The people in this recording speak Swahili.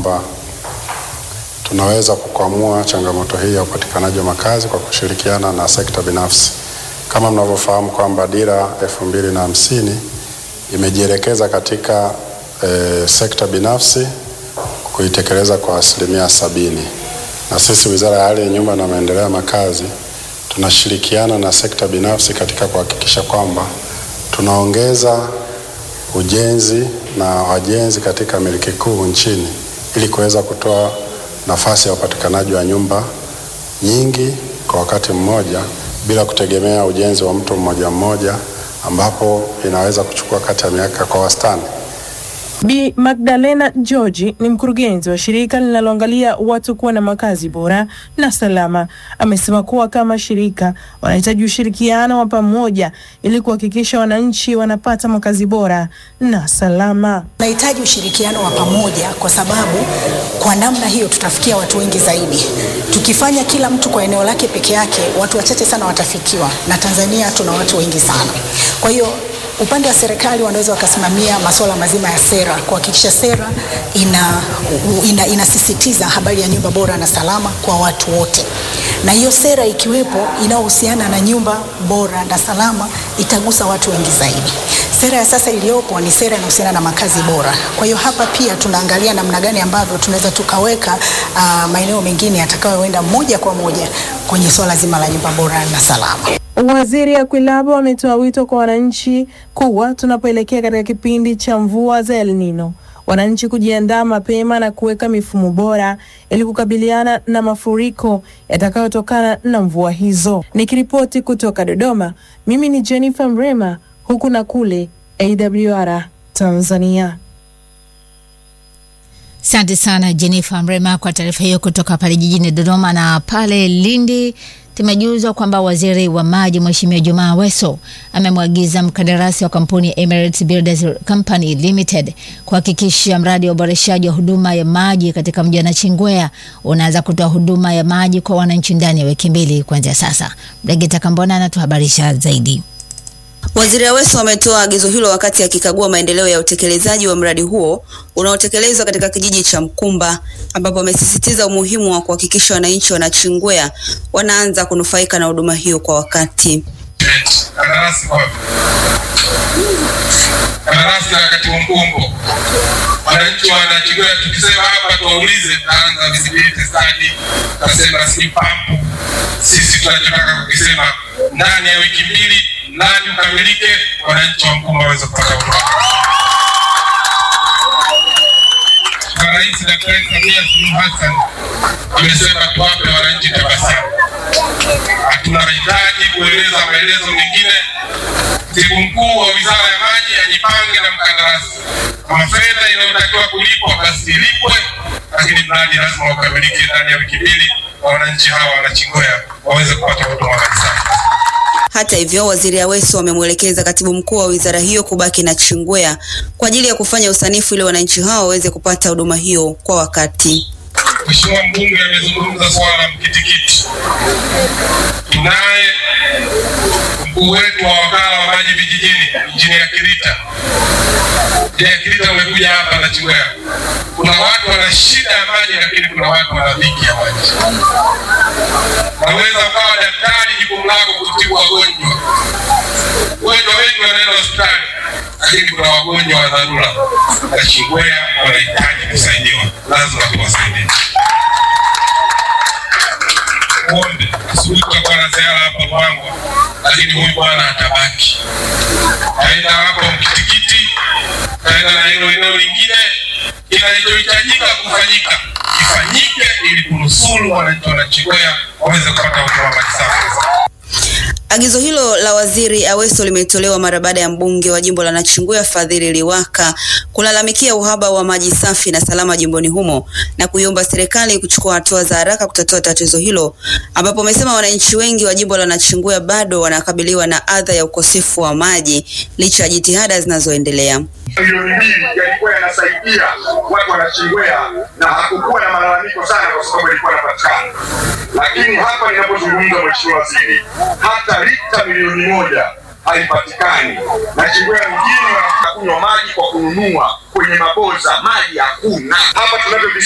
kwamba tunaweza kukwamua changamoto hii ya upatikanaji wa makazi kwa kushirikiana na sekta binafsi. Kama mnavyofahamu kwamba dira 2050 imejielekeza katika sekta binafsi kuitekeleza kwa 70%. Na sisi Wizara ya Hali ya Nyumba na Maendeleo ya Makazi tunashirikiana na sekta binafsi katika kuhakikisha kwamba tunaongeza ujenzi na wajenzi katika miliki kuu nchini ili kuweza kutoa nafasi ya upatikanaji wa nyumba nyingi kwa wakati mmoja bila kutegemea ujenzi wa mtu mmoja mmoja, ambapo inaweza kuchukua kati ya miaka kwa wastani. Bi Magdalena George ni mkurugenzi wa shirika linaloangalia watu kuwa na makazi bora na salama. Amesema kuwa kama shirika wanahitaji ushirikiano wa pamoja ili kuhakikisha wananchi wanapata makazi bora na salama. Tunahitaji ushirikiano wa pamoja kwa sababu kwa namna hiyo tutafikia watu wengi zaidi. Tukifanya kila mtu kwa eneo lake peke yake, watu wachache sana watafikiwa, na Tanzania tuna watu wengi sana. Kwa hiyo upande wa serikali wanaweza wakasimamia masuala mazima ya sera, kuhakikisha sera inasisitiza habari ya nyumba bora na salama kwa watu wote. Na hiyo sera ikiwepo inayohusiana na nyumba bora na salama itagusa watu wengi zaidi. Sera ya sasa iliyopo ni sera inayohusiana na makazi bora. Kwa hiyo hapa pia tunaangalia namna gani ambavyo tunaweza tukaweka maeneo mengine yatakayoenda moja kwa moja kwenye swala zima la nyumba bora na salama. Waziri Akwilapo ametoa wito kwa wananchi kuwa tunapoelekea katika kipindi cha mvua za El Nino, wananchi kujiandaa mapema na kuweka mifumo bora ili kukabiliana na mafuriko yatakayotokana na mvua hizo. Nikiripoti kutoka Dodoma, mimi ni Jennifer Mrema, huku na kule AWR Tanzania. Asante sana Jennifer Mrema kwa taarifa hiyo kutoka pale jijini Dodoma. Na pale Lindi tumejuzwa kwamba waziri wa maji Mheshimiwa Juma Aweso amemwagiza mkandarasi wa kampuni ya Emirates Builders Company Limited kuhakikisha mradi wa uboreshaji wa huduma ya maji katika mji wa Nachingwea unaanza kutoa huduma ya maji kwa wananchi ndani ya wiki 2 kuanzia sasa. Brigita Kambona anatuhabarisha zaidi. Waziri Aweso ametoa agizo hilo wakati akikagua maendeleo ya utekelezaji wa mradi huo unaotekelezwa katika kijiji cha Mkumba, ambapo amesisitiza umuhimu wa kuhakikisha wananchi wa Nachingwea wanaanza kunufaika na huduma hiyo kwa wakati. Kandarasi na wakati Mkumbo. Wananchi wa Nachingwea tukisema hapa tuwaulize taanza visibility study, tasema si pampu. Sisi tunataka kukisema ndani ya wiki 2 mradi ukamilike, wananchi wa Mkumba waweze kupata huduma. Rais Daktari Samia Suluhu Hassan amesema tuwape wananchi tabasamu. Tunahitaji kueleza maelezo mengine. Katibu mkuu wa Wizara ya Maji ajipange na mkandarasi. Kama fedha inayotakiwa kulipwa basi ilipwe, lakini mradi lazima ukamilike ndani ya wiki 2 na wananchi hawa wa Nachingwea waweze kupata huduma kabisa. Hata hivyo, waziri Aweso amemwelekeza katibu mkuu wa wizara hiyo kubaki Nachingwea kwa ajili ya kufanya usanifu ili wananchi hao waweze kupata huduma hiyo kwa wakati. Mheshimiwa mbunge amezungumza swala la mkitikiti. Tunaye mkuu wetu wa wakala wa maji vijijini, Injinia Kirita. Injinia Kirita umekuja hapa Nachingwea. Kuna watu wana shida ya maji, lakini kuna watu wana dhiki ya maji. Naweza ukawa daktari, jukumu lako kutibu wagonjwa. Wagonjwa wengi wanaenda hospitali, lakini kuna wagonjwa wa dharura. Nachingwea wanahitaji kusaidiwa, lazima tuwasaidie. Muombe, asubuhi kwa na ziara hapa Ruangwa, lakini huyu bwana atabaki. Aenda hapo Mkitikiti, aenda na hilo eneo lingine. Kinachohitajika kufanyika kifanyike ili kunusuru wananchi wa Nachingwea waweze kupata huduma safi. Agizo hilo la waziri Aweso limetolewa mara baada ya mbunge wa jimbo la Nachingwea Fadhili Liwaka kulalamikia uhaba wa maji safi na salama jimboni humo na kuiomba serikali kuchukua hatua za haraka kutatua tatizo hilo, ambapo amesema wananchi wengi wa jimbo la Nachingwea bado wanakabiliwa na adha ya ukosefu wa maji licha ya jitihada zinazoendelea. Milioni 2 yalikuwa yanasaidia watu wa Nachingwea na hakukuwa na malalamiko sana kwa sababu ilikuwa inapatikana. Lakini hapa ninapozungumza Mheshimiwa Waziri, hata lita milioni 1 haipatikani. Nachingwea mjini wanakunywa maji kwa kununua kwenye maboza, maji hakuna. Hapa tunavyo